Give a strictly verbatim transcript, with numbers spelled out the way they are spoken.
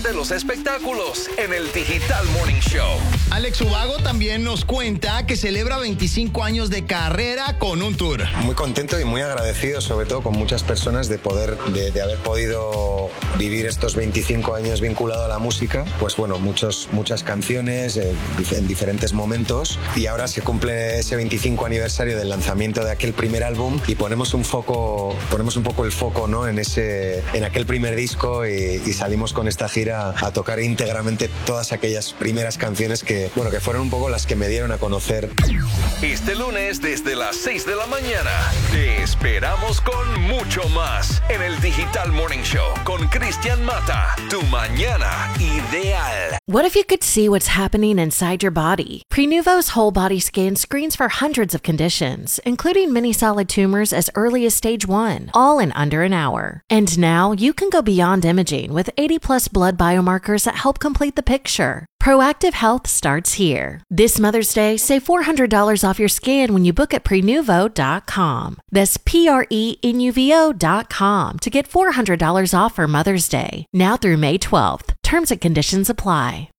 de los espectáculos en el Digital Morning Show. Alex Ubago también nos cuenta que celebra veinticinco años de carrera con un tour. Muy contento y muy agradecido, sobre todo con muchas personas, de poder, de, de haber podido vivir estos veinticinco años vinculado a la música. Pues bueno, muchos, muchas canciones eh, en diferentes momentos, y ahora se cumple ese veinticinco aniversario del lanzamiento de aquel primer álbum y ponemos un foco, ponemos un poco el foco, ¿no?, en ese, en aquel primer disco, y, y salimos con esta gira a tocar íntegramente todas aquellas primeras canciones que, bueno, que fueron un poco las que me dieron a conocer. Este lunes desde las seis de la mañana te esperamos con mucho más en el Digital Morning Show con Cristian Mata, tu mañana ideal. What if you could see what's happening inside your body? Prenuvo's whole body scan screens for hundreds of conditions, including many solid tumors as early as stage one, all in under an hour. And now you can go beyond imaging with eighty plus blood biomarkers that help complete the picture. Proactive Health starts here. This Mother's Day, save four hundred dollars off your scan when you book at prenuvo dot com. That's P R E N U V O dot com to get four hundred dollars off for Mother's Day, now through May twelfth. Terms and conditions apply.